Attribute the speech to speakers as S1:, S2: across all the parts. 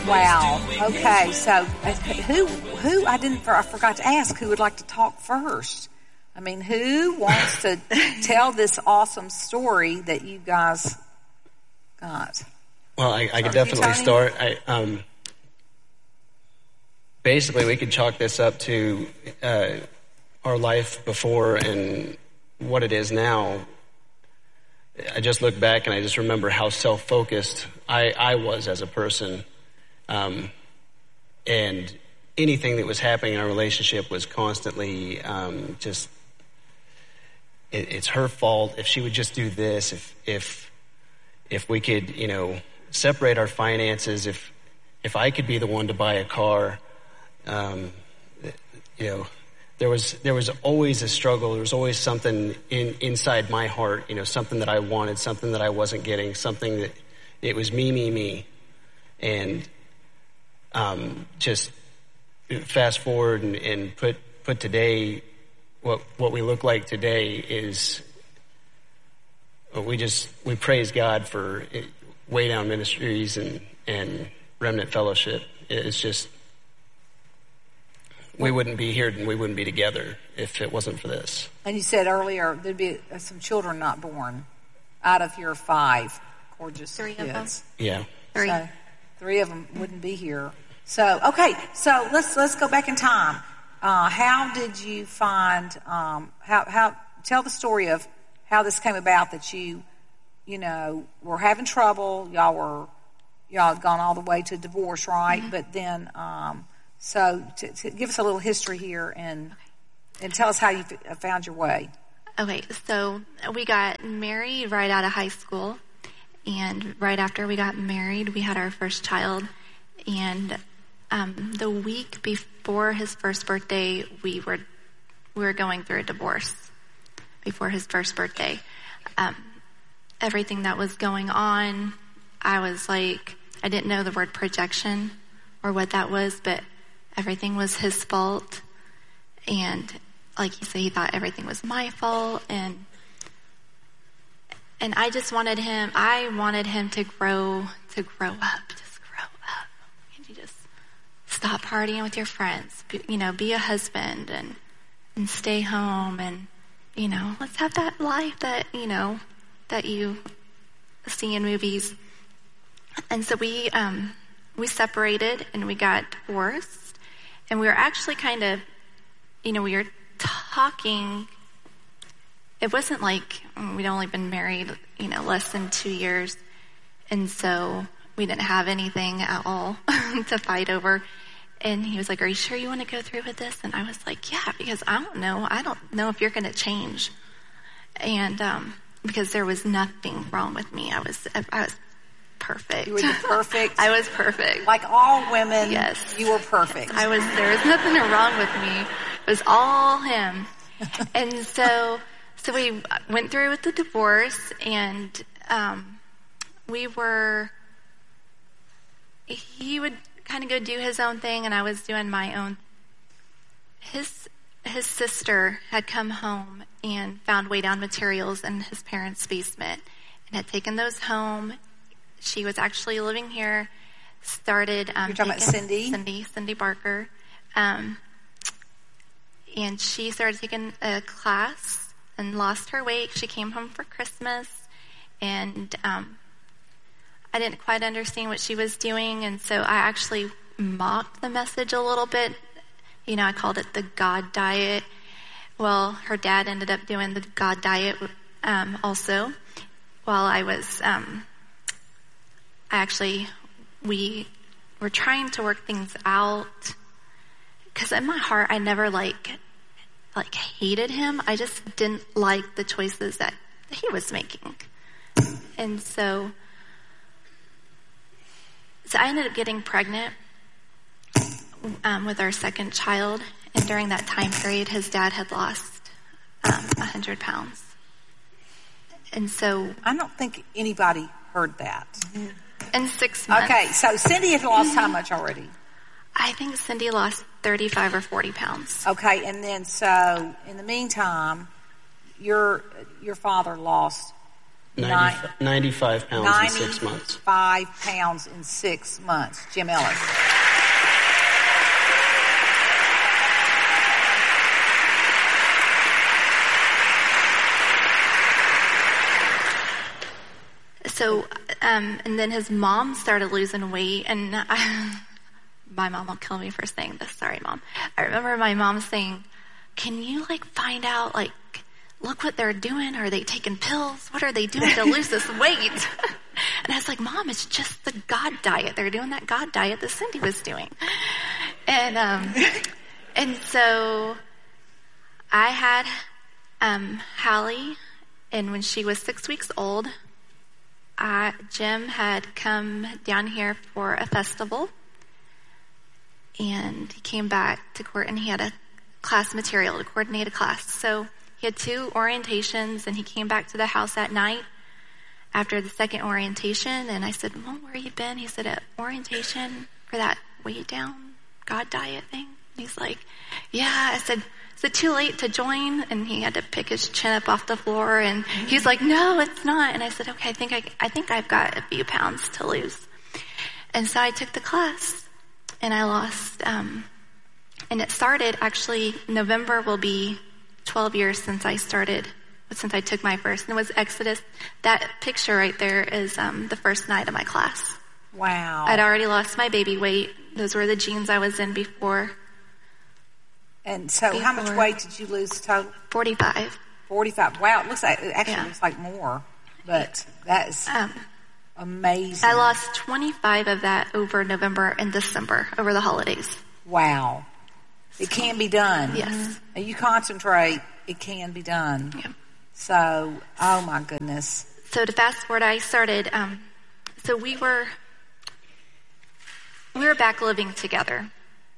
S1: Wow. Okay. So, who? I forgot to ask. Who would like to talk first? I mean, who wants to tell this awesome story that you guys got?
S2: Well, I could definitely start. Basically, we could chalk this up to our life before and what it is now. I just look back and I just remember how self-focused I was as a person. And anything that was happening in our relationship was constantly it's her fault. If she would just do this, if we could, separate our finances, if I could be the one to buy a car, there was always a struggle. There was always something inside my heart, something that I wanted, something that I wasn't getting, something that it was me. And just fast forward and put today, what we look like today is we praise God for Way Down Ministries and Remnant Fellowship. It's just, we wouldn't be here and we wouldn't be together if it wasn't for this.
S1: And you said earlier there'd be some children not born out of your 5 gorgeous
S3: 3
S1: kids.
S3: of them.
S2: Yeah.
S3: 3.
S1: So 3 of them wouldn't be here. So, okay, so let's go back in time. How did you find, tell the story of how this came about that you were having trouble. Y'all had gone all the way to divorce, right? Mm-hmm. But then, so to give us a little history here and tell us how you found your way.
S3: Okay, so we got married right out of high school, and right after we got married, we had our first child, and the week before his first birthday, we were going through a divorce. Before his first birthday, everything that was going on, I was like, I didn't know the word projection or what that was, but everything was his fault. And like he said, he thought everything was my fault. And I just wanted him to grow up, just grow up. And you just stop partying with your friends, be a husband and stay home and, let's have that life that, that you see in movies. And so we separated and we got divorced, and we were actually kind of, we were talking. It wasn't like we'd only been married, less than 2 years. And so we didn't have anything at all to fight over. And he was like, are you sure you want to go through with this? And I was like, yeah, because I don't know if you're going to change. And because there was nothing wrong with me. I was perfect.
S1: You were the perfect.
S3: I was perfect.
S1: Like all women,
S3: yes.
S1: You were perfect.
S3: There was nothing wrong with me. It was all him. And so we went through with the divorce, and he would kind of go do his own thing, and I was doing my own. His sister had come home and found Way Down materials in his parents' basement and had taken those home. She was actually living here, started...
S1: You're talking about Cindy?
S3: Cindy Barker. And she started taking a class and lost her weight. She came home for Christmas, and I didn't quite understand what she was doing, and so I actually mocked the message a little bit. I called it the God diet. Well, her dad ended up doing the God diet also. While I was, we were trying to work things out, because in my heart, I never hated him. I just didn't like the choices that he was making. And so I ended up getting pregnant with our second child, and during that time period, his dad had lost 100 pounds. And so
S1: I don't think anybody heard that.
S3: In 6 months.
S1: Okay, so Cindy had lost how much already?
S3: I think Cindy lost 35 or 40 pounds.
S1: Okay, and then so in the meantime, your father lost
S2: 95 pounds in 6 months.
S1: 95 pounds in 6 months. Jim Ellis.
S3: So, and then his mom started losing weight, and my mom will kill me for saying this. Sorry, Mom. I remember my mom saying, "Can you find out, look what they're doing? Are they taking pills? What are they doing to lose this weight?" And I was like, "Mom, it's just the God diet. They're doing that God diet that Cindy was doing." And so I had Hallie, and when she was 6 weeks old, Jim had come down here for a festival, and he came back to court, and he had a class material to coordinate a class. So he had 2 orientations, and he came back to the house at night after the second orientation, and I said, "Well, where you been?" He said, "At orientation for that weight down God diet thing." And he's like, "Yeah." I said, "Is it too late to join?" And he had to pick his chin up off the floor, and he's like, "No, it's not." And I said, "Okay, I think I've got a few pounds to lose." And so I took the class, and I lost, and it started, actually, November will be 12 years since I took my first. And it was Exodus. That picture right there is the first night of my class.
S1: Wow.
S3: I'd already lost my baby weight. Those were the jeans I was in before.
S1: And so how much weight did you lose total?
S3: 45.
S1: 45. Wow, it looks like more, but that is amazing.
S3: I lost 25 of that over November and December, over the holidays.
S1: Wow. It can be done.
S3: Yes.
S1: And you concentrate, it can be done.
S3: Yeah.
S1: So, oh my goodness.
S3: So to fast forward, I started, so we were back living together.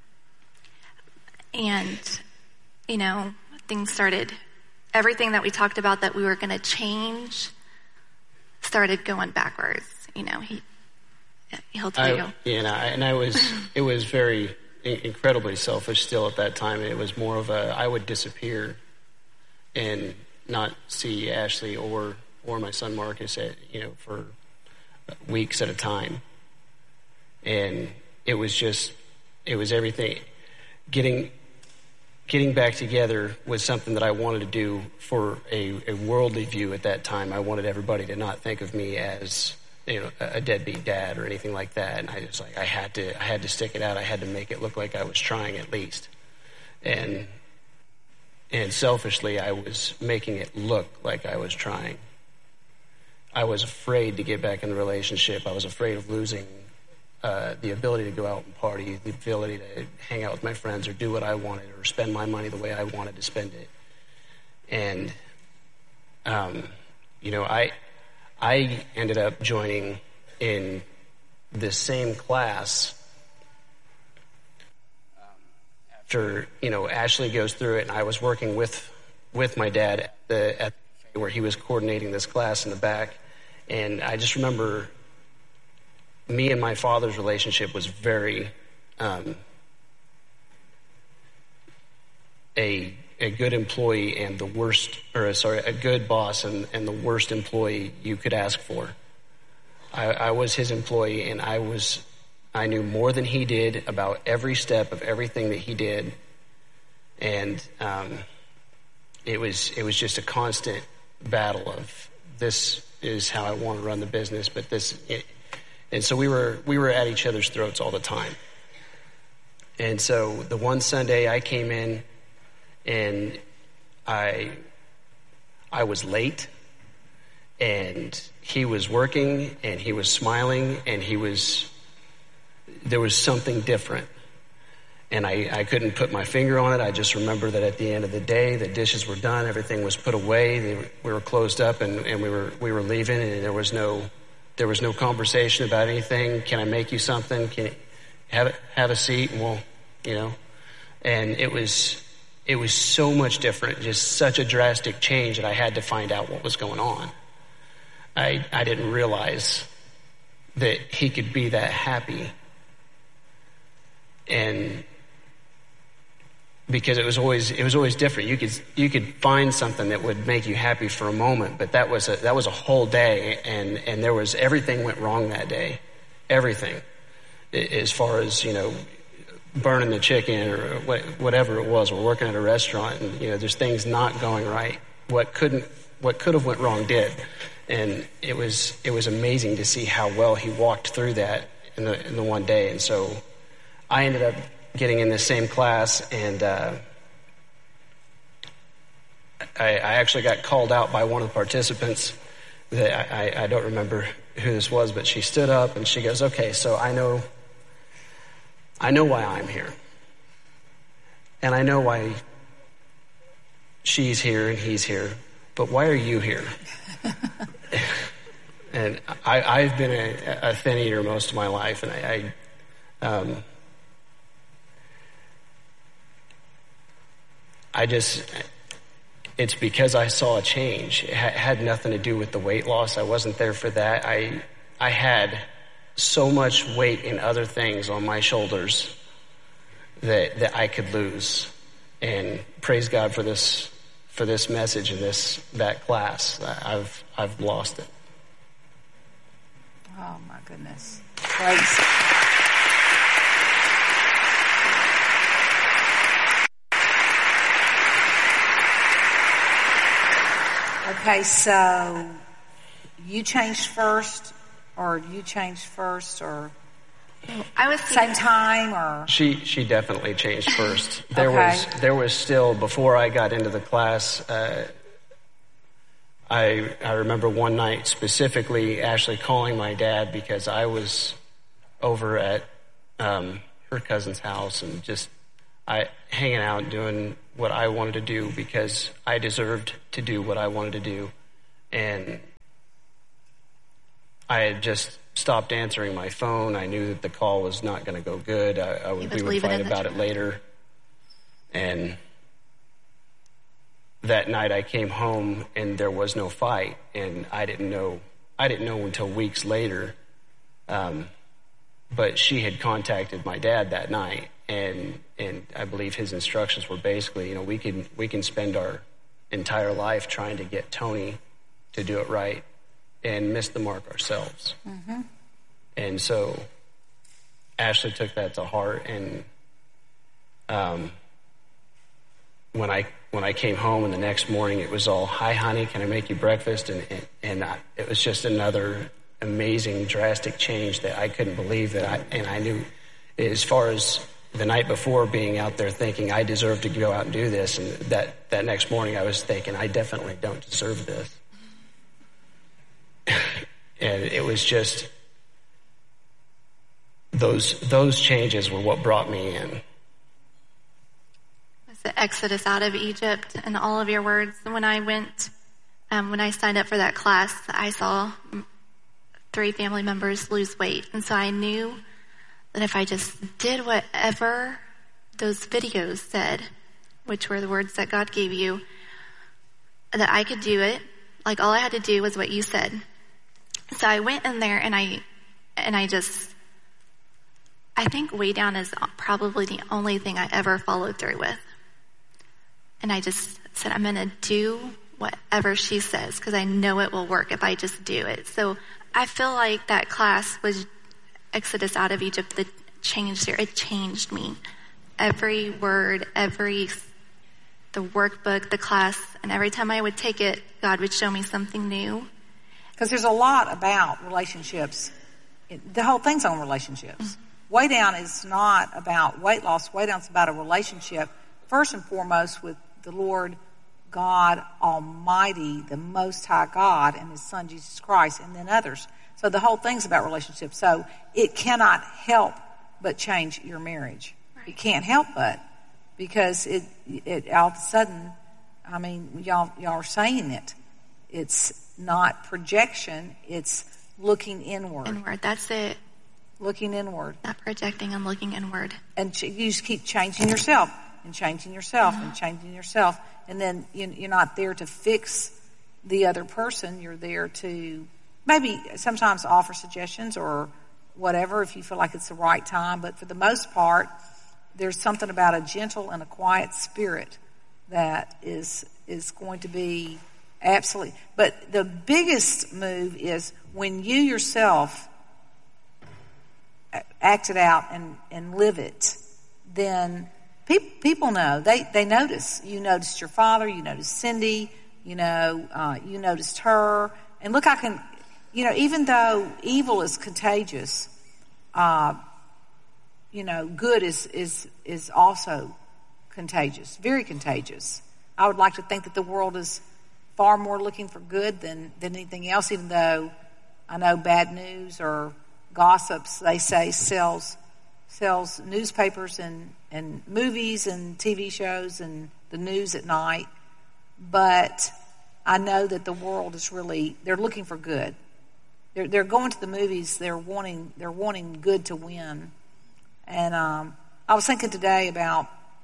S3: And, things started, everything that we talked about that we were going to change started going backwards. He'll tell you.
S2: It was very incredibly selfish still at that time. It was more of I would disappear and not see Ashley or my son Marcus for weeks at a time. And it was everything. Getting back together was something that I wanted to do for a worldly view at that time. I wanted everybody to not think of me as a deadbeat dad or anything like that. And I just I had to stick it out. I had to make it look like I was trying at least. And selfishly, I was making it look like I was trying. I was afraid to get back in the relationship. I was afraid of losing the ability to go out and party, the ability to hang out with my friends or do what I wanted or spend my money the way I wanted to spend it. And, I ended up joining in this same class after, Ashley goes through it, and I was working with my dad at where he was coordinating this class in the back. And I just remember me and my father's relationship was very a good employee and a good boss and the worst employee you could ask for. I was his employee, and I knew more than he did about every step of everything that he did, and it was just a constant battle of this is how I want to run the business, but and so we were at each other's throats all the time. And so the one Sunday I came in, and I was late, and he was working, and he was smiling, and there was something different. And I couldn't put my finger on it. I just remember that at the end of the day, the dishes were done, everything was put away, we were closed up, and we were leaving, and there was no conversation about anything. Can I make you something? Can you have a seat? And we'll, and it was so much different, just such a drastic change that I had to find out what was going on. I didn't realize that he could be that happy. And because it was always different. You could find something that would make you happy for a moment, but that was a whole day, and everything went wrong that day, everything, as far as, burning the chicken or whatever it was. We're working at a restaurant, and there's things not going right. What could have went wrong did, and it was amazing to see how well he walked through that in the one day. And so I ended up getting in the same class, and I actually got called out by one of the participants. That I don't remember who this was, but she stood up and she goes, "Okay, so I know why I'm here, and I know why she's here and he's here, but why are you here?" And I've been a thin eater most of my life, and it's because I saw a change. It had nothing to do with the weight loss. I wasn't there for that. I had so much weight in other things on my shoulders that I could lose. And praise God for this message and that class. I've lost it.
S1: Oh my goodness. Praise. Okay, so you changed first, or you changed first, or
S3: I was
S1: same time, or
S2: she definitely changed first.
S1: Okay.
S2: There was still, before I got into the class, I remember one night specifically Ashley calling my dad because I was over at her cousin's house and just hanging out doing what I wanted to do because I deserved to do what I wanted to do. And I had just stopped answering my phone. I knew that the call was not going to go good. We would fight about it later. And that night I came home and there was no fight, and I didn't know until weeks later. But she had contacted my dad that night, and I believe his instructions were basically, we can spend our entire life trying to get Tony to do it right and miss the mark ourselves. Mm-hmm. And so Ashley took that to heart, and when I came home and the next morning, it was all, "Hi, honey, can I make you breakfast?" And it was just another amazing, drastic change that I couldn't believe I knew, as far as the night before, being out there thinking I deserve to go out and do this, and that next morning I was thinking I definitely don't deserve this. And it was just those changes were what brought me in.
S3: It's the exodus out of Egypt and all of your words. When I signed up for that class, I saw 3 family members lose weight. And so I knew that if I just did whatever those videos said, which were the words that God gave you, that I could do it. Like, all I had to do was what you said. So I went in there and I think Way Down is probably the only thing I ever followed through with. And I just said, I'm going to do whatever she says because I know it will work if I just do it. So I feel like that class was Exodus out of Egypt that changed here. It changed me. Every word, the workbook, the class, and every time I would take it, God would show me something new.
S1: Because there's a lot about relationships. The whole thing's on relationships. Mm-hmm. Way Down is not about weight loss. Way Down's about a relationship, first and foremost, with the Lord God Almighty, the Most High God, and His Son, Jesus Christ, and then others. So the whole thing's about relationships. So it cannot help but change your marriage. Right. It can't help but, because it all of a sudden, I mean, y'all are saying it. It's not projection. It's looking inward.
S3: Inward, that's it.
S1: Looking inward.
S3: Not projecting, I'm looking inward.
S1: And you just keep changing yourself and changing yourself and changing yourself. And then you're not there to fix the other person. You're there to maybe sometimes offer suggestions or whatever if you feel like it's the right time. But for the most part, there's something about a gentle and a quiet spirit that is going to be absolutely. But the biggest move is when you yourself act it out and live it, then people know. They notice. You noticed your father. You noticed Cindy. You noticed her. And look, even though evil is contagious, good is also contagious, very contagious. I would like to think that the world is far more looking for good than anything else, even though I know bad news or gossips, they say, sells newspapers and movies and TV shows and the news at night. But I know that the world is they're looking for good. They're going to the movies, they're wanting good to win. And I was thinking today about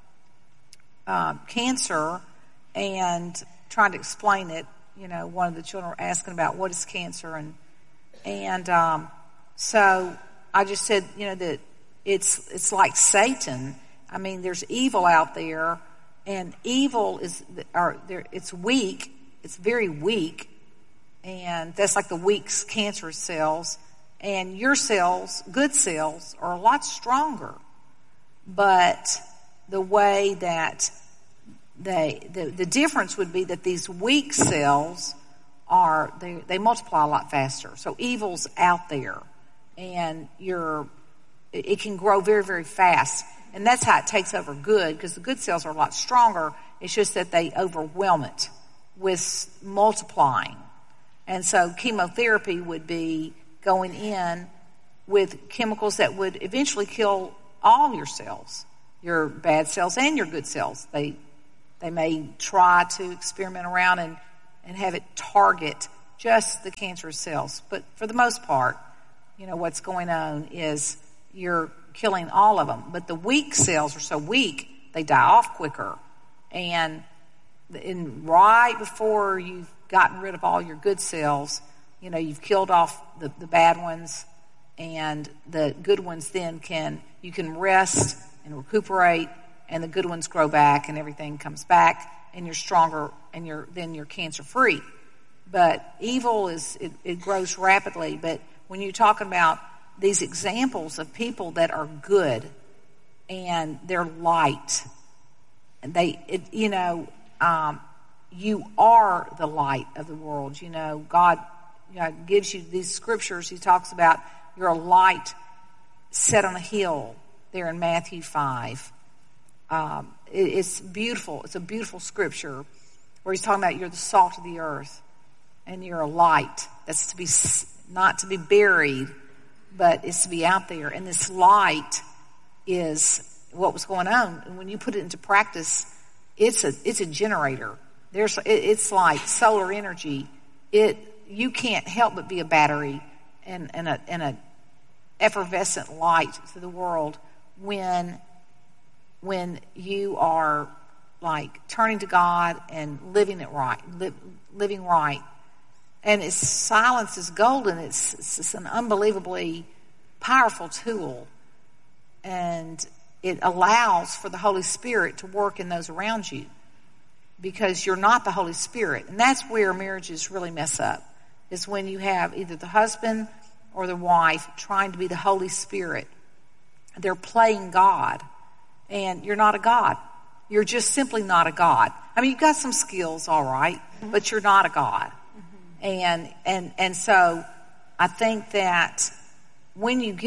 S1: cancer and trying to explain it. One of the children were asking about what is cancer, and so I just said, that it's like Satan. I mean, there's evil out there, and evil it's weak. It's very weak, and that's like the weak cancerous cells. And your cells, good cells, are a lot stronger. But the way that the difference would be that these weak cells they multiply a lot faster. So evil's out there, and it can grow very, very fast. And that's how it takes over good, because the good cells are a lot stronger. It's just that they overwhelm it with multiplying. And so chemotherapy would be going in with chemicals that would eventually kill all your cells, your bad cells and your good cells. They may try to experiment around and have it target just the cancerous cells. But for the most part, what's going on is you're killing all of them. But the weak cells are so weak, they die off quicker. And right before you've gotten rid of all your good cells, you've killed off the bad ones, and the good ones then you can rest and recuperate, and the good ones grow back and everything comes back, and you're stronger, and you're cancer free. But evil it grows rapidly. But when you're talking about these examples of people that are good and they're light, and you are the light of the world. God gives you these scriptures. He talks about you're a light set on a hill there in Matthew 5. It's beautiful. It's a beautiful scripture where he's talking about you're the salt of the earth and you're a light that's to be not to be buried, but it's to be out there. And this light is what was going on. And when you put it into practice, it's a generator. It's like solar energy. You can't help but be a battery and a effervescent light to the world when you are like turning to God and living it right, living right. And silence is golden. It's an unbelievably powerful tool, and it allows for the Holy Spirit to work in those around you, because you're not the Holy Spirit. And that's where marriages really mess up, is when you have either the husband or the wife trying to be the Holy Spirit. They're playing God, and you're not a God. You're just simply not a God. I mean, you've got some skills, all right, but you're not a God. And so I think that when you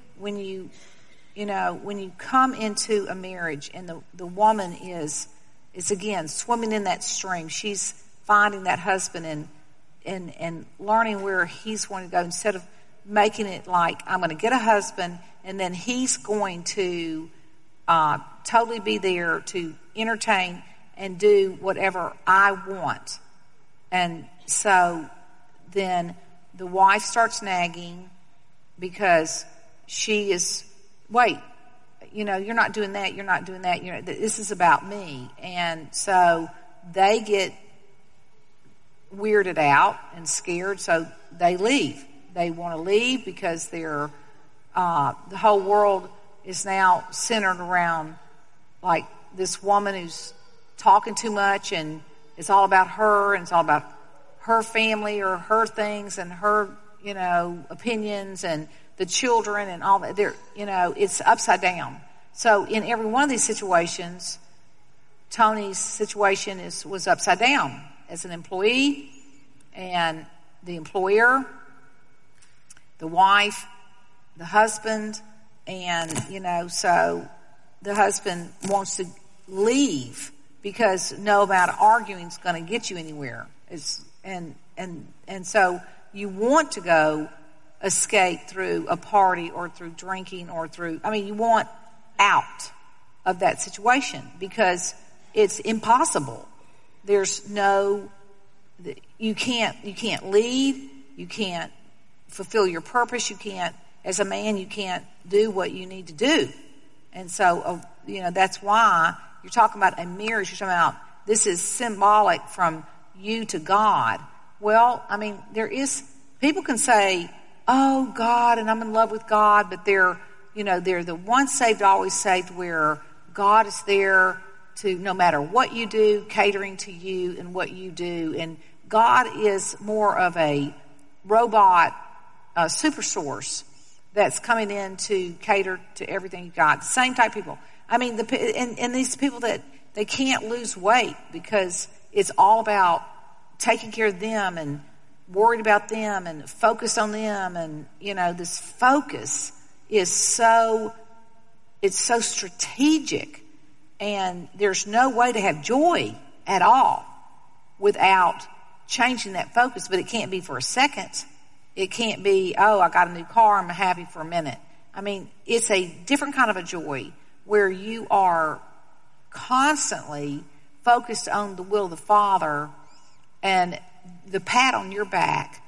S1: come into a marriage and the woman is again swimming in that stream, she's finding that husband and learning where he's going to go, instead of making it like, I'm going to get a husband and then he's going to totally be there to entertain and do whatever I want. And so then the wife starts nagging because she is, wait, you're not doing that, you're not doing that, this is about me. And so they get weirded out and scared, so they leave. They want to leave because the whole world is now centered around like this woman who's talking too much and it's all about her and it's all about her family or her things and her, opinions and the children and all that. It's upside down. So in every one of these situations, Tony's situation was upside down as an employee and the employer, the wife, the husband, and, so the husband wants to leave because no amount of arguing is going to get you anywhere. And so you want to go escape through a party or through drinking or you want out of that situation because it's impossible. You can't lead, you can't fulfill your purpose, you can't, as a man, you can't do what you need to do. And so, that's why you're talking about a marriage, you're talking about this is symbolic from you to God. Well, people can say, oh, God, and I'm in love with God, but they're the once saved, always saved, where God is there to, no matter what you do, catering to you and what you do. And God is more of a robot, super source that's coming in to cater to everything you got. The same type of people. And these people that they can't lose weight because it's all about taking care of them and worried about them and focused on them. And, this focus is so strategic. And there's no way to have joy at all without changing that focus. But it can't be for a second. It can't be, oh, I got a new car, I'm happy for a minute. It's a different kind of a joy where you are constantly focused on the will of the Father and the pat on your back